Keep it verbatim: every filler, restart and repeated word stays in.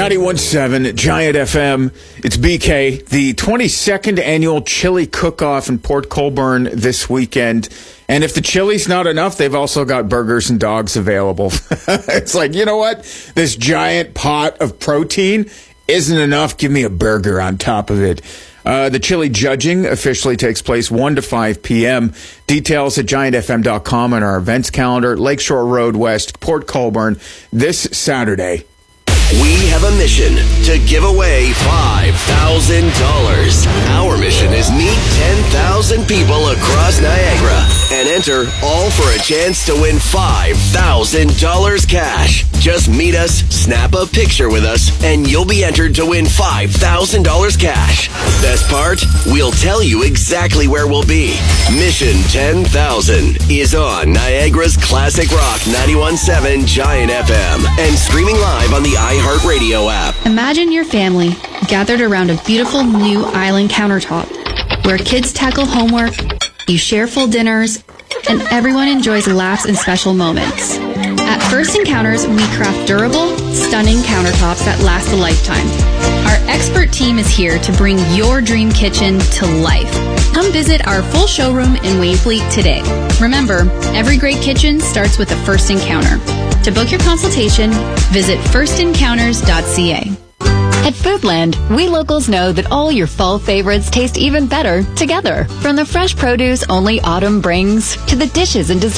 ninety-one point seven Giant F M. It's B K, the twenty-second annual Chili Cook-Off in Port Colborne this weekend. And if the chili's not enough, they've also got burgers and dogs available. It's like, you know what? This giant pot of protein isn't enough. Give me a burger on top of it. Uh, the chili judging officially takes place one to five p.m. Details at giant f m dot com on our events calendar. Lakeshore Road West, Port Colborne, this Saturday. We have a mission to give away five thousand dollars. Our mission is meet ten thousand people across Niagara and enter all for a chance to win five thousand dollars cash. Just meet us, snap a picture with us, and you'll be entered to win five thousand dollars cash. Best part? We'll tell you exactly where we'll be. Mission ten thousand is on Niagara's Classic Rock ninety-one point seven Giant F M and streaming live on the iHeartRadio app. Imagine your family gathered around a beautiful new island countertop where kids tackle homework, you share full dinners, and everyone enjoys laughs and special moments. At First Encounters, we craft durable, stunning countertops that last a lifetime. Our expert team is here to bring your dream kitchen to life. Come visit our full showroom in Wainfleet today. Remember, every great kitchen starts with a first encounter. To book your consultation, visit first encounters dot c a. At Foodland, we locals know that all your fall favorites taste even better together. From the fresh produce only autumn brings to the dishes and desserts